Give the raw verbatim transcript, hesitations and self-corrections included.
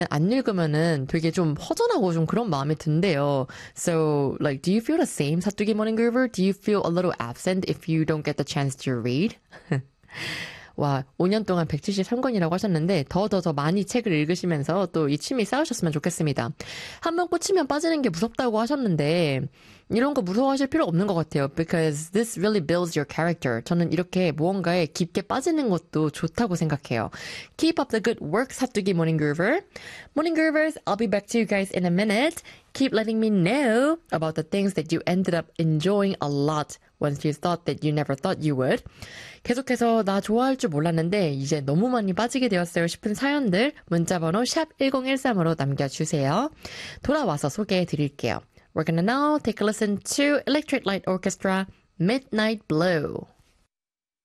안 읽으면은 되게 좀 허전하고 좀 그런 마음이 든대요. So, like, do you feel the same, 사투기 morning groover? Do you feel a little absent if you don't get the chance to read? 와, 오 년 동안 백칠십삼 권이라고 하셨는데 더 더 더 많이 책을 읽으시면서 또 이 취미 쌓으셨으면 좋겠습니다. 한 번 꽂히면 빠지는 게 무섭다고 하셨는데 이런 거 무서워하실 필요 없는 것 같아요. Because this really builds your character. 저는 이렇게 무언가에 깊게 빠지는 것도 좋다고 생각해요. Keep up the good work, 사투기 morning groover. Morning groovers, I'll be back to you guys in a minute. Keep letting me know about the things that you ended up enjoying a lot once you thought that you never thought you would. 계속해서 나 좋아할 줄 몰랐는데 이제 너무 많이 빠지게 되었어요 싶은 사연들 문자번호 샵 일공일삼으로 남겨주세요. 돌아와서 소개해 드릴게요. We're gonna now take a listen to Electric Light Orchestra, Midnight Blue.